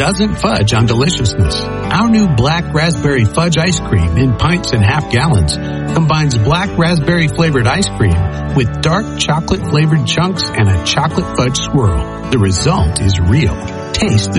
doesn't fudge on deliciousness. Our new black raspberry fudge ice cream in pints and half gallons combines black raspberry flavored ice cream with dark chocolate flavored chunks and a chocolate fudge swirl. The result is real. Taste the